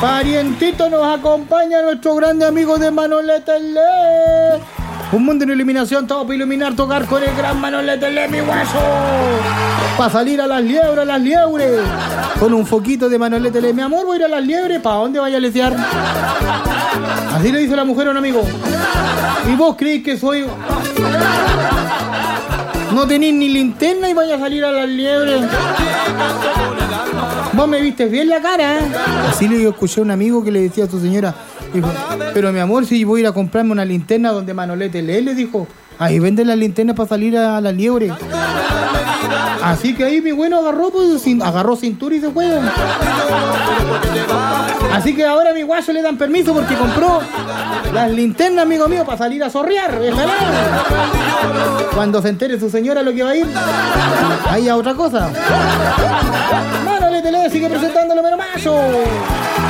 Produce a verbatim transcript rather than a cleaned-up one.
Parientito, nos acompaña nuestro grande amigo de Manolete Le. Un mundo en iluminación, todo para iluminar, tocar con el gran Manolete Le, mi guaso. Para salir a las liebres, a las liebres. Con un foquito de Manolete Le. Mi amor, voy a ir a las liebres. ¿Para dónde vaya a lesear? Así le dice la mujer a un amigo. ¿Y vos creéis que soy... no tenéis ni linterna y vaya a salir a las liebres? Vos me vistes bien la cara, ¿eh? Así le escuché a un amigo que le decía a su señora, dijo, pero mi amor, si voy a ir a comprarme una linterna donde Manolete Le, le dijo, ahí venden las linternas para salir a la liebre. Así que ahí mi bueno agarró, pues, agarró cintura y se fue. Así que ahora a mi guaso le dan permiso porque compró las linternas, amigo mío, para salir a zorrear. Cuando se entere su señora lo que va a ir, ahí a otra cosa. Manolete Le sigue presentando lo menos macho.